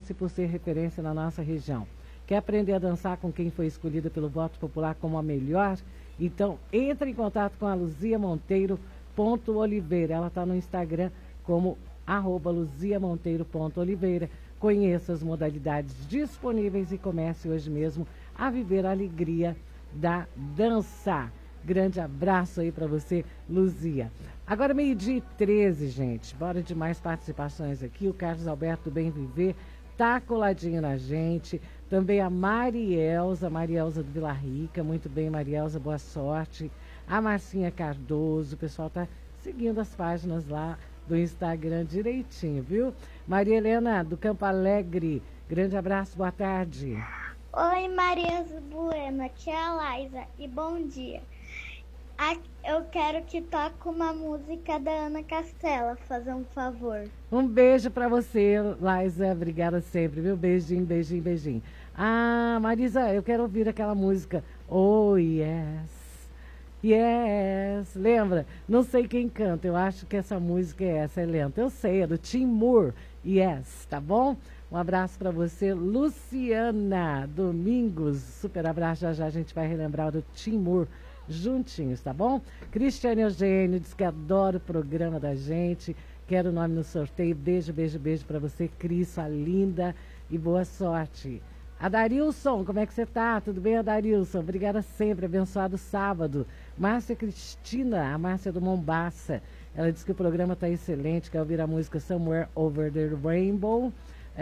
reconhece por ser referência na nossa região. Quer aprender a dançar com quem foi escolhida pelo voto popular como a melhor? Então, entre em contato com a luziamonteiro.oliveira. Ela está no Instagram como @luziamonteiro.oliveira. Conheça as modalidades disponíveis e comece hoje mesmo a viver a alegria da dança. Grande abraço aí para você, Luzia. Agora 12h13, gente. Bora de mais participações aqui. O Carlos Alberto do Bem Viver tá coladinho na gente. Também a Marielza do Vila Rica. Muito bem, Marielza, boa sorte. A Marcinha Cardoso, o pessoal tá seguindo as páginas lá do Instagram direitinho, viu? Maria Helena do Campo Alegre. Grande abraço, boa tarde. Oi, Marias Bueno, aqui é a Laísa e bom dia. Eu quero que toque uma música da Ana Castela, fazer um favor. Um beijo pra você, Laísa, obrigada sempre, viu? Beijinho, beijinho, beijinho. Ah, Marisa, eu quero ouvir aquela música. Oh, yes. Yes, lembra? Não sei quem canta, eu acho que essa música é essa, é lenta. Eu sei, é do Tim Moore. Yes, tá bom? Um abraço para você, Luciana Domingos. Super abraço, já já a gente vai relembrar do Tim Moore juntinhos, tá bom? Cristiane Eugênio diz que adora o programa da gente. Quero o nome no sorteio. Beijo, beijo, beijo para você, Cris, sua linda, e boa sorte. Adarilson, como é que você tá? Tudo bem, Adarilson? Obrigada sempre, abençoado sábado. Márcia Cristina, a Márcia do Mombaça. Ela diz que o programa está excelente, quer ouvir a música Somewhere Over the Rainbow.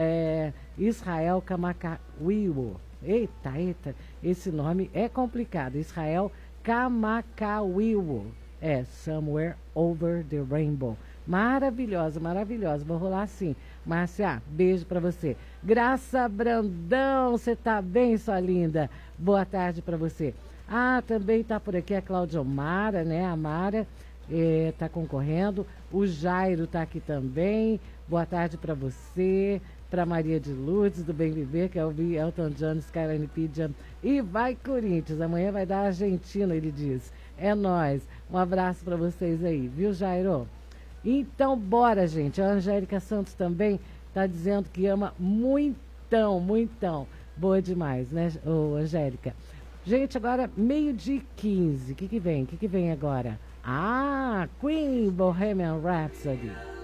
Israel Kamakawiwo. Eita, esse nome é complicado. Israel Kamakawiwo. Somewhere Over the Rainbow. Maravilhosa, maravilhosa. Vou rolar assim. Márcia, beijo pra você. Graça Brandão, você tá bem, sua linda? Boa tarde pra você. Ah, também tá por aqui a Cláudia Mara, né? A Mara tá concorrendo. O Jairo tá aqui também. Boa tarde pra você. Pra Maria de Lourdes, do Bem Viver, que é o Elton John, Skyline Pigeon. E vai, Corinthians. Amanhã vai dar a Argentina, ele diz. É nóis. Um abraço pra vocês aí, viu, Jairo? Então, bora, gente. A Angélica Santos também tá dizendo que ama muitão, muitão. Boa demais, né, Angélica? Gente, agora 12h15. O que vem? O que vem agora? Ah, Queen Bohemian Rhapsody.